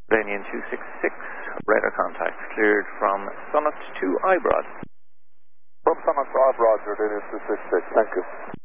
Jordanian 266, radar contact cleared from Summit to Ibrod. From Summit to Ibrod, Jordanian 266, thank you.